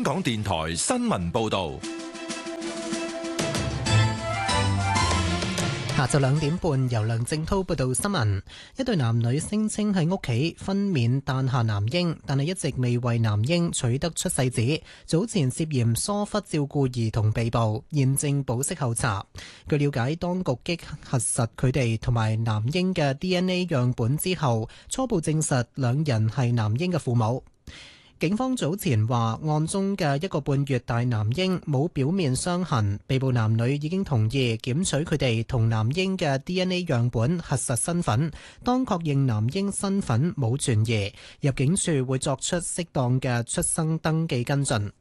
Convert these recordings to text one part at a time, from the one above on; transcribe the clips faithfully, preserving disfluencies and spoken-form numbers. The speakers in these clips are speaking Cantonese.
香港電台新聞報道。 下晝兩點半，由梁正滔報道新聞。一對男女聲稱喺屋企分娩誕下男嬰，但係一直未為男嬰取得出世紙。早前涉嫌疏忽照顧兒童被捕，現正保釋候查。據了解，當局經核實佢哋同埋男嬰嘅 D N A 樣本之後，初步證實兩人係男嬰嘅父母。警方早前話，案中嘅一個半月大男嬰冇表面傷痕，被捕男女已經同意檢取佢哋同男嬰嘅 D N A 樣本核實身份。當確認男嬰身份冇存疑，入境處會作出適當嘅出生登記跟進。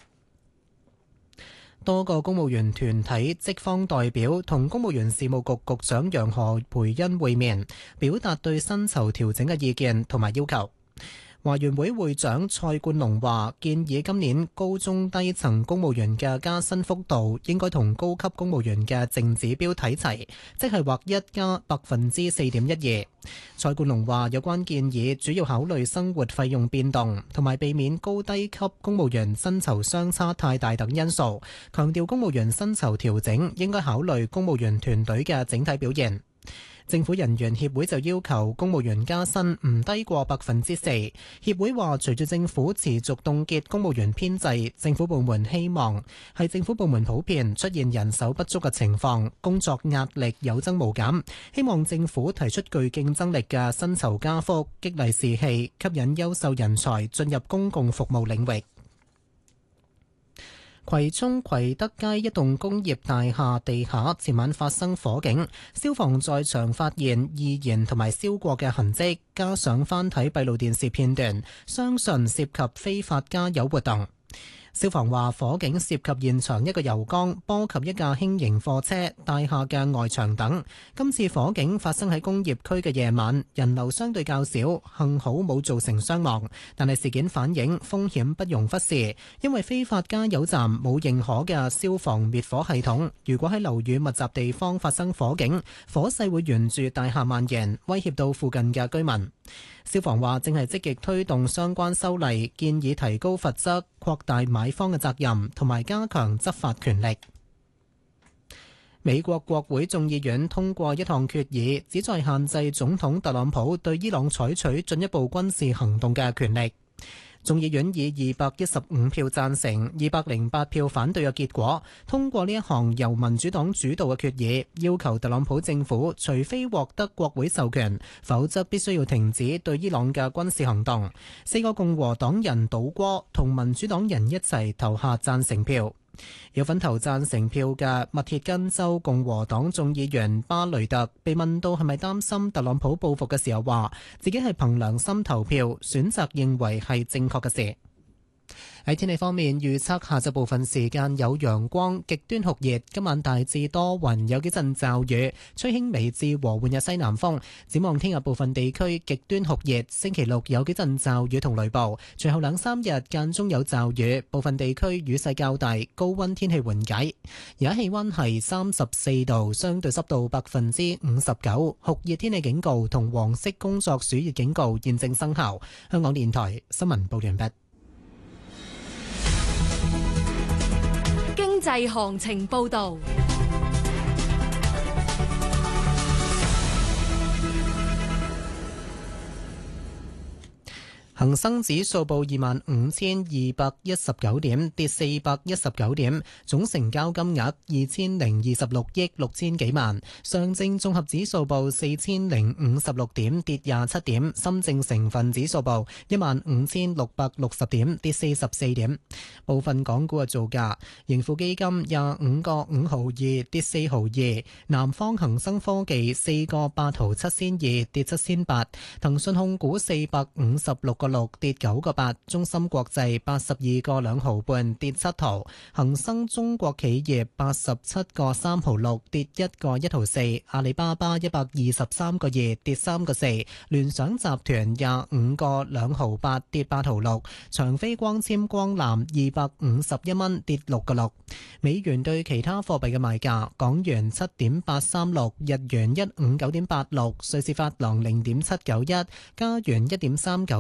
多個公務員團體職方代表同公務員事務局局長楊何培恩會面，表達對薪酬調整嘅意見同埋要求。華員會會長蔡冠龍話，建議今年高中低層公務員嘅加薪幅度應該同高級公務員嘅淨指標睇齊，即係劃一加百分之四點一二。蔡冠龍話，有關建議主要考慮生活費用變動同埋避免高低級公務員薪酬相差太大等因素，強調公務員薪酬調整應該考慮公務員團隊嘅整體表現。政府人員協會就要求公務員加薪唔低過百分之四。協會話，隨住政府持續凍結公務員編制，政府部門希望係政府部門普遍出現人手不足嘅情況，工作壓力有增無減。希望政府提出具競爭力嘅薪酬加幅，激勵士氣，吸引優秀人才進入公共服務領域。葵涌葵德街一棟工業大廈地下前晚發生火警，消防在場發現易燃同埋燒過嘅痕跡，加上翻睇閉路電視片段，相信涉及非法加油活動。消防話，火警涉及現場一個油缸，波及一架輕型貨車、大廈嘅外牆等。今次火警發生喺工業區嘅夜晚，人流相對較少，幸好冇造成傷亡。但係事件反映風險不容忽視，因為非法加油站冇認可嘅消防滅火系統。如果喺樓宇密集地方發生火警，火勢會沿住大廈蔓延，威脅到附近嘅居民。消防話正係積極推動相關修例，建議提高罰則、擴大買方嘅責任，同埋加強執法權力。美國國會眾議院通過一項決議，旨在限制總統特朗普對伊朗採取進一步軍事行動嘅權力。眾議院以二百一十五票贊成、二百零八票反對嘅結果，通過呢一項由民主黨主導嘅決議，要求特朗普政府除非獲得國會授權，否則必須要停止對伊朗嘅軍事行動。四個共和黨人倒戈，同民主黨人一齊投下贊成票。有份投贊成票嘅密歇根州共和黨眾議員巴雷特被問到係咪擔心特朗普報復嘅時候，話自己係憑良心投票，選擇認為係正確嘅事。喺天氣方面，預測下晝部分時間有陽光，極端酷熱。今晚大致多雲，有幾陣驟雨，吹輕微至和緩嘅西南風。展望聽日部分地區極端酷熱，星期六有幾陣驟雨同雷暴，隨後兩三日間中有驟雨，部分地區雨勢較大，高溫天氣緩解。而家氣溫係三十四度，相對濕度百分之五十九，酷熱天氣警告同黃色工作暑熱警告現正生效。香港電台新聞報完畢。 經濟行情報道。 恒生指數報二萬五千二百一十九點，跌四百一十九點，總成交金額二千零二十六億六千幾萬。上證綜合指數報四千零五十六點，跌廿七點。深證成分指數報一萬五千六百六十點，跌四十四點。部分港股嘅造價：盈富基金廿五個五毫二，跌四毫二；南方恒生科技四個八毫七仙二，跌七仙八；騰訊控股四百五十六個六，跌九個八；中芯國際八十二個兩毫半，跌七毫；恒生中國企業八十七個三毫六，跌一個一毫四；阿里巴巴一百二十三個二，跌三個四；聯想集團廿五個兩毫八，跌八毫六；長飛光纖光纜二百五十一蚊，跌六個六。美元對其他貨幣嘅賣價：港元七點八三六，日元一五九點八六，瑞士法郎零點七九一，加元一點三九一。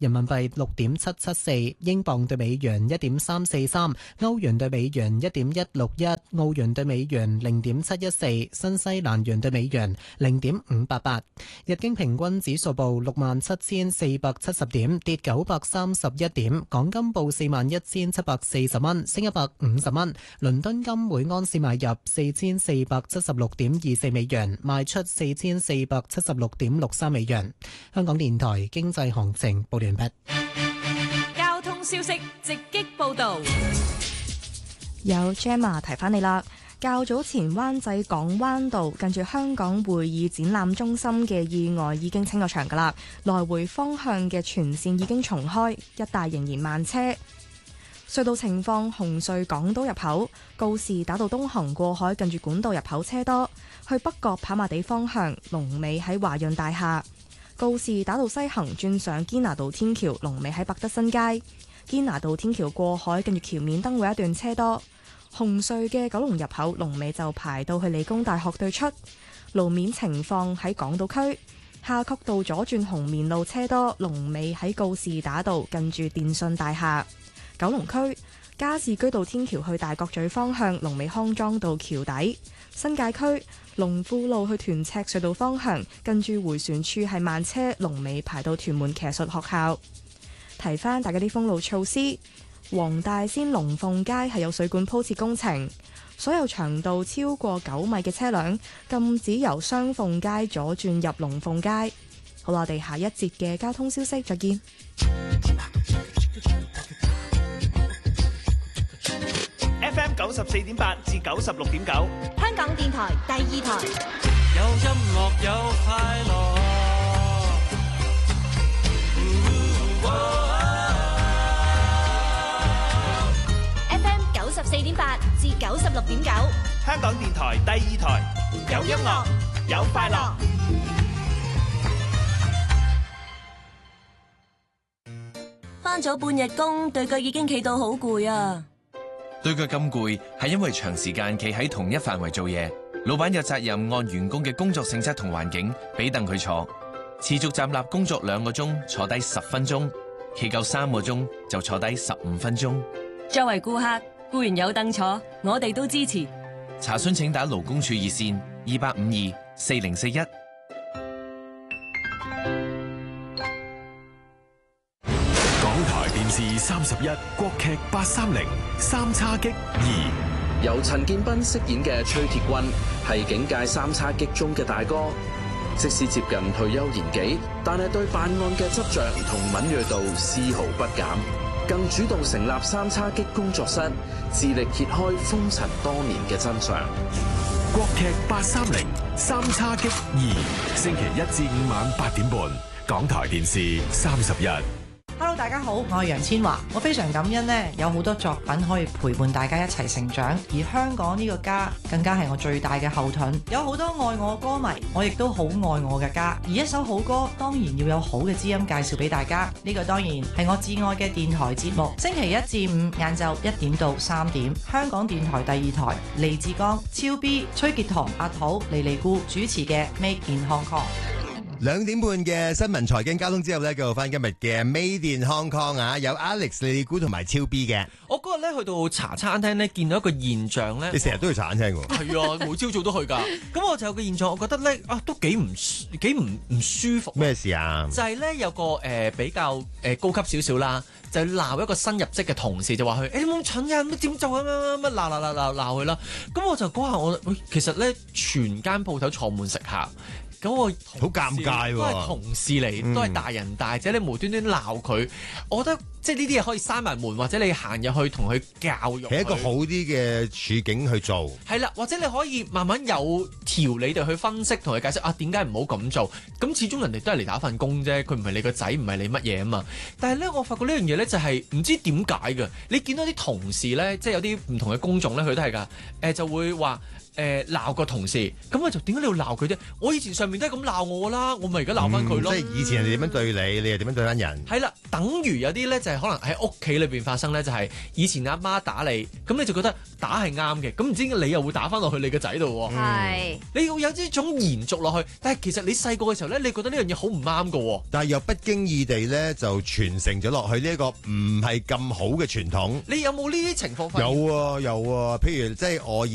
人民幣六點七七四，英鎊對美元一點三四三，歐元對美元一點一六一，澳元對美元零點七一四，新西蘭元對美元零點五八八。日經平均指數報六萬七千四百七十點，跌九百三十一點。港金報四萬一千七百四十蚊，升一百五十蚊。倫敦金每安士買入四千四百七十六點二四美元，賣出四千四百七十六點六三美元。香港電台經濟行情報完畢。 交通消息直擊報道。 有 Gemma 提翻你啦，較早前灣仔港灣道近住香港會議展覽中心嘅意外已經清咗場噶啦，來回方向嘅全線已經重開，一帶仍然慢車。隧道情況：紅隧港島入口告士打道東行過海近住管道入口車多，去北角跑馬地方向龍尾喺華潤大廈。告士打道西行轉上堅拿道天橋，龍尾喺百德新街。堅拿道天橋過海跟住橋面燈會一段車多。紅隧嘅九龍入口龍尾就排到去理工大學對出。路面情況喺港島區夏慤道左轉紅棉路車多，龍尾喺告士打道近住電信大廈。九龍區加士居道天橋去大角咀方向龍尾康莊道橋底。新界區龍富路去屯赤隧道方向，近住迴旋處係慢車，龍尾排到屯門騎術學校。提翻大家啲封路措施，黃大仙龍鳳街係有水管鋪設工程，所有長度超過九米嘅車輛禁止由雙鳳街左轉入龍鳳街。好啦，我哋下一節嘅交通消息再見。 F M 九十四點八至九十六點九， 香港電台第二台。 有音樂有快樂，哦 F M 九十四點八至九十六點九， 香港電台第二台，有音樂有快樂。 返咗半日工，對腳已經企到好攰啊！ 對腳咁攰，係因為長時間企喺同一範圍做嘢。老闆有責任按員工嘅工作性質同環境，俾凳佢坐。持續站立工作兩個鐘，坐低十分鐘；企夠三個鐘，就坐低十五分鐘。 作為顧客，固然有凳坐，我哋都支持。 查詢請打勞工處熱線二八五二四零四一。 是三十一國劇八三零三叉戟二， 由陳建斌飾演嘅崔鐵軍係警界三叉戟中嘅大哥，即使接近退休年紀，但係對辦案嘅執着同敏銳度絲毫不減，更主動成立三叉戟工作室，致力揭開風塵多年嘅真相。 國劇八三零三叉戟二，星期一至五晚八點半，港台電視三十一。 Hello， 大家好，我係楊千嬅。我非常感恩呢，有好多作品可以陪伴大家一齊成長，而香港呢個家更加係我最大嘅後盾。有好多愛我歌迷，我亦都好愛我嘅家。而一首好歌，當然要有好嘅知音介紹俾大家。呢個當然係我至愛嘅電台節目。星期一至五晏晝一點到三點，香港電台第二台，黎志剛、超 B、崔潔彤、阿土、莉莉姑主持嘅 Made in Hong Kong。 兩點半嘅新聞財經交通之後咧，繼續翻今日嘅 Made in Hong Kong 啊，有 Alex 莉莉姑同埋超 B 嘅。 我嗰日咧去到茶餐廳咧，見到一個現象咧， 你成日都去茶餐廳喎？ 係啊，每朝早都去㗎。咁我就有個現象，我覺得咧啊，都幾唔幾唔唔舒服。 咩事啊？ 就係咧有個誒、呃、比較誒、呃、高級少少啦，就鬧一個新入職嘅同事，就話佢誒咁蠢嘅，乜點做咁樣乜鬧鬧鬧鬧鬧佢啦。咁我就嗰下我喂，其實咧全間鋪頭坐滿食客。咁我好尷尬喎， 都係同事嚟，嗯、都係大人大姐，你無端端鬧佢，我覺得即係呢啲嘢可以閂埋門，或者你行入去同佢教育， 係一個好啲嘅處境去做。 係啦，或者你可以慢慢有條理地去分析，同佢解釋啊點解唔好咁做。咁始終人哋都係嚟打份工啫，佢唔係你個仔，唔係你乜嘢啊嘛。但係咧，我發覺呢樣嘢咧就係唔知點解嘅。你見到啲同事咧，即係有啲唔同嘅工種咧，佢都係㗎，誒、呃、就會話。 誒鬧個同事，咁我就點解你要鬧佢啫？我以前上面都係咁鬧我啦，我咪而家鬧翻佢咯。 嗯、即係以前人哋點樣對你，你又點樣對翻人？ 係啦，等於有啲咧就係可能喺屋企裏邊發生咧，就係以前阿媽打你，咁你就覺得打係啱嘅，咁唔知點解你又會打翻落去你個仔度喎？ 係、嗯， 你要有呢種延續落去，但係其實你細個嘅時候咧，你覺得呢樣嘢好唔啱㗎喎， 但係又不經意地咧就傳承咗落去呢一個唔係咁好嘅傳統。 你有冇呢啲情況發現？ 有啊有啊，譬如即係我。